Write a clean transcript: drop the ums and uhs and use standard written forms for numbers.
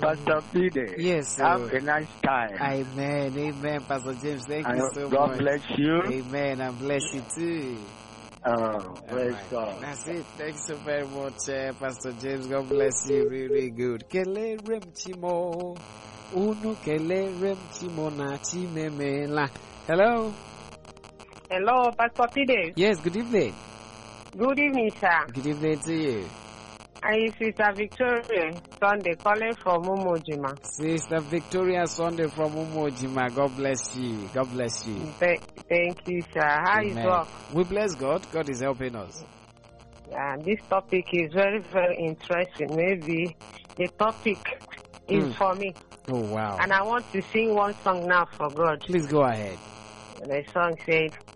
Pastor Peter. Yes, Have a nice time. Amen. Amen, Pastor James. Thank you so God much. bless you. Amen. And bless you too. Praise God. That's it. Thanks so very much, Pastor James. God bless you. Really good. Kele rem chimo. Unu kele rem chimo na chimemela. Hello. Hello, Pastor Peter. Yes, good evening. Good evening, sir. Good evening to you. I Sister Victoria Sunday calling from Umojima. Sister Victoria Sunday from Umojima. God bless you. God bless you. Thank you, sir. How is work? We bless God. God is helping us. This topic is very, very interesting. Maybe the topic is for me. Oh, wow. And I want to sing one song now for God. Please go ahead. The song said,